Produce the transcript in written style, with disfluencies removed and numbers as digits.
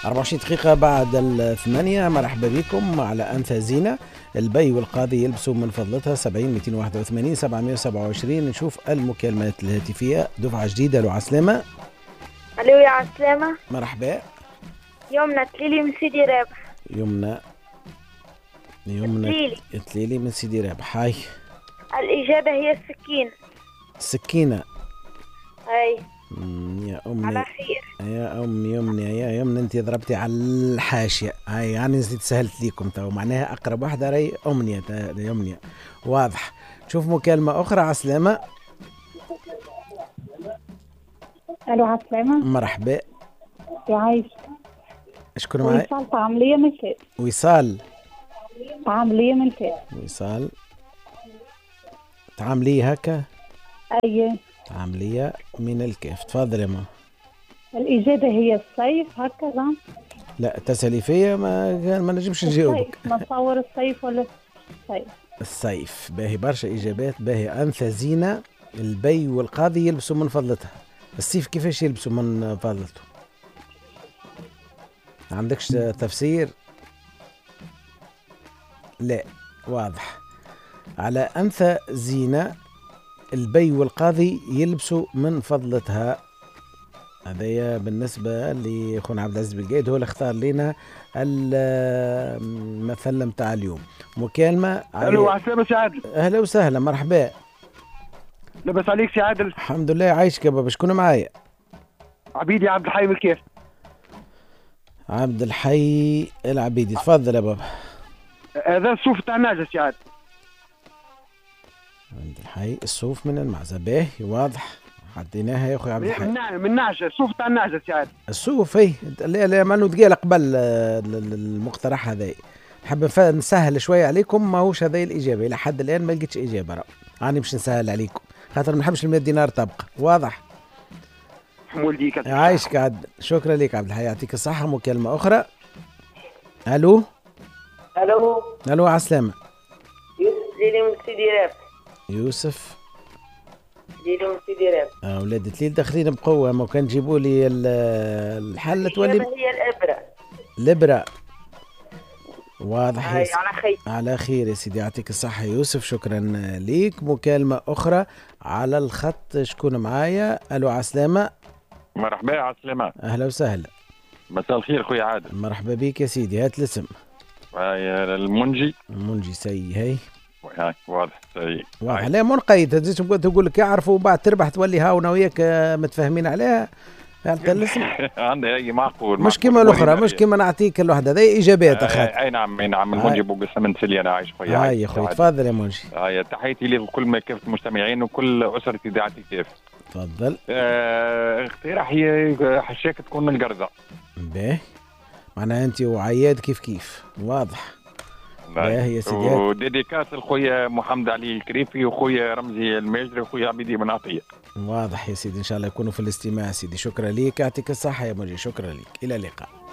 24 دقيقة بعد الثمانية. مرحبا بكم على أنثى زينة. البي والقاضي يلبسوا من فضلتها 70 281 727. نشوف المكالمات الهاتفية. دفعة جديدة. لو عسلامة. الو يا عسلامة. مرحبا. يمنى تليلي من سيدي رابح. يمنى تليلي من سيدي رابح. هاي الإجابة هي السكين. السكينة. أي يا أمي على خير. يا أمي يا يمنى أنت ضربتي على الحاشية. هاي يعني نزيد سهلت ليكم تو، معناها أقرب واحدة راهي أمنية. يمنية واضح. نشوف مكالمة أخرى. عسلامة. الو عسلامة. مرحبا. يعيش. شكون معاي؟ وصال تعاملية من الفات. وصال تعاملية من الفات. وصال تعاملية هكا. أي تعاملية من الكيف. تفضل يا ماما. الإجابة هي الصيف هكذا. لا تسألي فيا ما نجمش نجاوبك. نصور الصيف ولا الصيف؟ الصيف. باهي برشا إجابات. باهي أنثى زينة. البي والقاضي يلبسوا من فضلتها. الصيف كيفاش يلبسوا من فضلته؟ عندكش تفسير؟ لا واضح. على أنثى زينة البي والقاضي يلبسوا من فضلتها. هذايا بالنسبة لأخونا عبد العزيز بالقايد، هو اللي اختار لنا المثل متاع اليوم. مكالمة. الو عسلامة سي عادل. أهلا وسهلا. مرحبا. لبس عليك سي عادل. الحمد لله. عايشك يا بابا. شكون معايا؟ عبيدي عبد الحي من الكيف. عبد الحي العبيدي. تفضل يا بابا. هذا الصوف تاع النعجة سي عادل. عبد الحي الصوف من المعزة. باهي واضح. حطيناها يا اخوي عبد الحي. من النعجة. الصوف تاع النعجة سي عادل. الصوف. اي لا ما نتقال قبل المقترح هذا. نحب نسهل شويه عليكم. ماهوش هذه الاجابه الى حد الان. ما لقيتش اجابه. راني باش نسهل عليكم خاطر ما نحبش ال100 دينار تبقى. واضح. حمول ديك. عايشك عاد. شكرا لك عبد الحي. يعطيك الصحه. مكالمه اخرى. الو الو عسلامة. يوسف ليلي من سيدي رابح. يوسف ليلي من سيدي رابح. ولاد تليل داخلين بقوه. ما كان تجيبوا لي الحله تولي. هي الإبرة. الإبرة. واضح. على خير. على خير يا سيدي. يعطيك الصحة يوسف. شكرا ليك. مكالمة أخرى على الخط. شكون معايا؟ ألو عسلامة. مرحبا عسلامة. أهلا وسهلا. مساء الخير خويا عادل. مرحبا بك يا سيدي. هات الاسم. المنجي. المنجي سي. هاي واضح سي. واضح. لا منقيد تقول لك يعرفوا وبعد تربح تولي هاونا وياك متفاهمين عليها. عندي اي معقول. مش كيما الاخرى. مش كيما نعطيك الوحده. هذه اجابات اخاطر. اي نعم المنجي بوقسم من سلي. انا عايش خويا. هاي يا خويا. تفضل يا منجي. تحياتي لكل ما كافة المستمعين وكل اسره اذاعتي كيف. تفضل. اقتراحي حشاك تكون القرده. باهي. معناها انت وعياد كيف واضح. باهي يا سيدي. وديديكاس لخويا محمد علي الكريفي وخويا رمزي الماجري وخويا عبيدي بن عطيه. واضح يا سيدي. ان شاء الله يكونوا في الاستماع سيدي. شكرا ليك. يعطيك الصحه يا منجي. شكرا لك. الى اللقاء.